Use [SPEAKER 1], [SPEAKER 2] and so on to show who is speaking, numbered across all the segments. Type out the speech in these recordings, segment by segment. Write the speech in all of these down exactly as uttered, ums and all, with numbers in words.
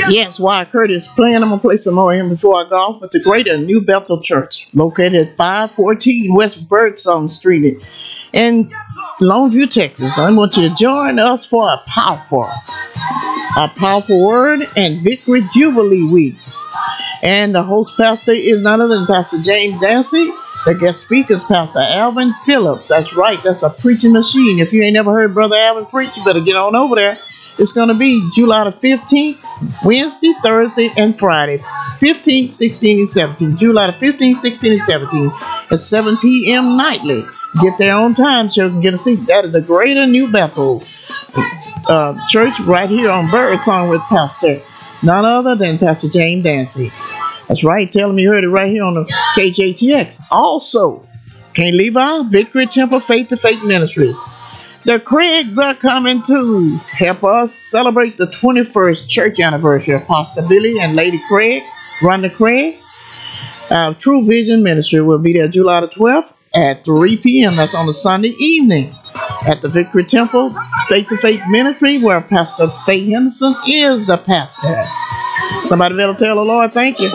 [SPEAKER 1] Yes, Wyatt Curtis playing. I'm going to play some more of him before I go off with the Greater New Bethel Church, located at five fourteen West Birdsong Street in Longview, Texas. I want you to join us for a powerful, a powerful word and victory jubilee weeks. And the host pastor is none other than Pastor James Dancy. The guest speaker is Pastor Alvin Phillips. That's right, that's a preaching machine. If you ain't never heard Brother Alvin preach, you better get on over there. It's going to be July the fifteenth, Wednesday, Thursday, and Friday. fifteenth, sixteenth, and seventeenth. July the fifteenth, sixteenth, and seventeenth at seven p.m. nightly. Get there on time so you can get a seat. That is the Greater New Bethel uh, Church right here on Birdsong with Pastor none other than Pastor James Dancy. That's right. Tell him you heard it right here on the K J T X. Also, can't leave out Victory Temple Faith to Faith Ministries. The Craigs are coming to help us celebrate the twenty-first church anniversary of Pastor Billy and Lady Craig, Rhonda Craig. Uh, True Vision Ministry will be there July the twelfth at three p.m. That's on a Sunday evening at the Victory Temple Faith to Faith Ministry, where Pastor Faye Henderson is the pastor. Somebody better tell the Lord thank you.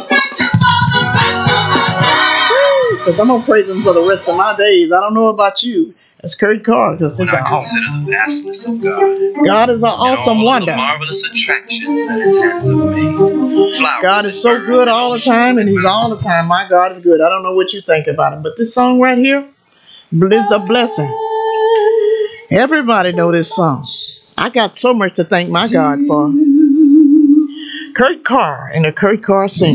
[SPEAKER 1] Because I'm going to praise him for the rest of my days. I don't know about you. That's Kurt Carr. Because it's
[SPEAKER 2] I consider the vastness of God.
[SPEAKER 1] God is an awesome
[SPEAKER 2] and all
[SPEAKER 1] wonder.
[SPEAKER 2] The marvelous attractions that his hands have made. Flowers
[SPEAKER 1] God is so good all the time, and he's all the time. My God is good. I don't know what you think about him, but this song right here is a blessing. Everybody know this song. I got so much to thank my God for. Kurt Carr and the Kurt Carr Singers.